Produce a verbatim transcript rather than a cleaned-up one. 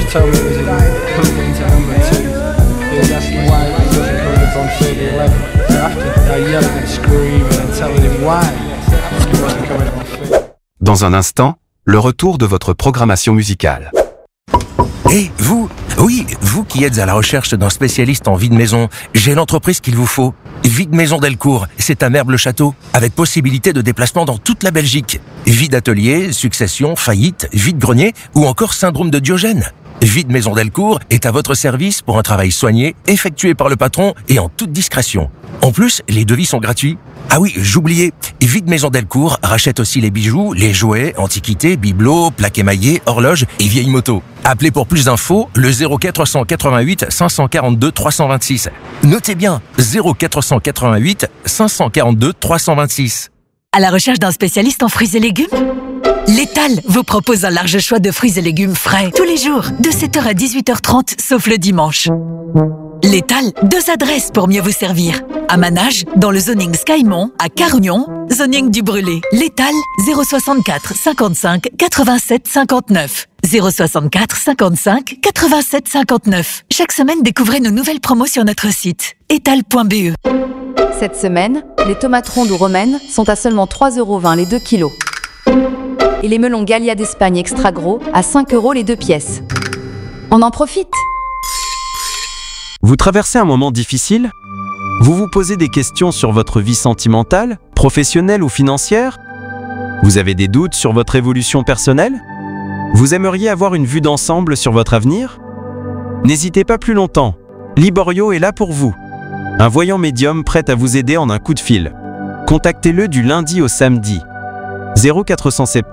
told me it was a put it into number two. He was asking why it wasn't coming up on thirty eleven. After I yelling and screaming and telling him why it wasn't coming up on thirty. Dans un instant, le retour de votre programmation musicale. Et hey, vous, oui, vous qui êtes à la recherche d'un spécialiste en vie de maison, j'ai l'entreprise qu'il vous faut. Vie de Maison Delcourt, c'est à Merble-le-Château, avec possibilité de déplacement dans toute la Belgique. Vie d'atelier, succession, faillite, vie de grenier ou encore syndrome de Diogène. Vie de Maison Delcourt est à votre service pour un travail soigné, effectué par le patron et en toute discrétion. En plus, les devis sont gratuits. Ah oui, j'oubliais, Vie de Maison Delcourt rachète aussi les bijoux, les jouets, antiquités, bibelots, plaques émaillées, horloges et vieilles motos. Appelez pour plus d'infos le zéro quatre cent quatre-vingt-huit cinq cent quarante-deux trois cent vingt-six. Notez bien, zéro quatre cent quatre-vingt-huit cinq cent quarante-deux trois cent vingt-six. À la recherche d'un spécialiste en fruits et légumes ? L'Étal vous propose un large choix de fruits et légumes frais tous les jours, de sept heures à dix-huit heures trente, sauf le dimanche. L'Étal, deux adresses pour mieux vous servir. À Manage, dans le zoning Skymont, à Carugnon, zoning du Brûlé. L'Étal, zéro soixante-quatre cinquante-cinq quatre-vingt-sept cinquante-neuf. zéro soixante-quatre cinquante-cinq quatre-vingt-sept cinquante-neuf. Chaque semaine, découvrez nos nouvelles promos sur notre site étal point b e. Cette semaine, les tomates rondes ou romaines sont à seulement trois euros vingt les deux kilos. Et les melons Gallia d'Espagne extra gros à cinq euros les deux pièces. On en profite! Vous traversez un moment difficile ? Vous vous posez des questions sur votre vie sentimentale, professionnelle ou financière ? Vous avez des doutes sur votre évolution personnelle ? Vous aimeriez avoir une vue d'ensemble sur votre avenir ? N'hésitez pas plus longtemps. Liborio est là pour vous. Un voyant médium prêt à vous aider en un coup de fil. Contactez-le du lundi au samedi. zéro quatre cent sept